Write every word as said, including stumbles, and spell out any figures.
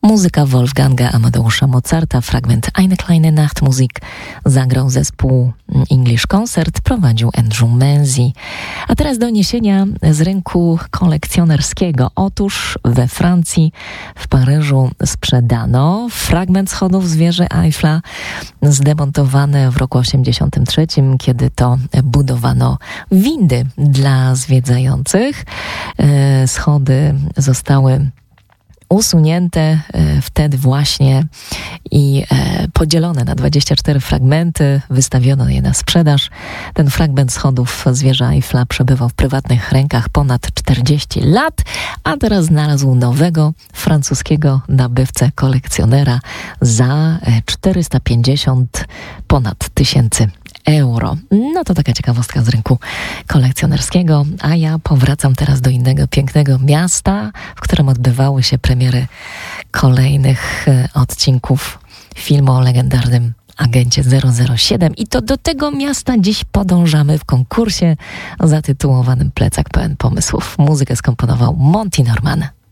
Muzyka Wolfganga Amadeusza Mozarta, fragment Eine kleine Nachtmusik zagrał zespół English Concert, prowadził Andrew Menzies. A teraz doniesienia z rynku kolekcjonerskiego. Otóż we Francji, w Paryżu sprzedano fragment schodów z wieży Eiffla zdemontowane w roku osiemdziesiątym trzecim, kiedy to budowano windy dla zwiedzających. Schody zostały usunięte e, wtedy właśnie i e, podzielone na dwadzieścia cztery fragmenty, wystawiono je na sprzedaż. Ten fragment schodów z wieży Eiffla przebywał w prywatnych rękach ponad czterdzieści lat, a teraz znalazł nowego francuskiego nabywcę, kolekcjonera za e, czterysta pięćdziesiąt ponad tysięcy euro. No to taka ciekawostka z rynku kolekcjonerskiego, a ja powracam teraz do innego pięknego miasta, w którym odbywały się premiery kolejnych e, odcinków filmu o legendarnym agencie zero zero siedem i to do tego miasta dziś podążamy w konkursie zatytułowanym Plecak pełen pomysłów. Muzykę skomponował Monty Norman.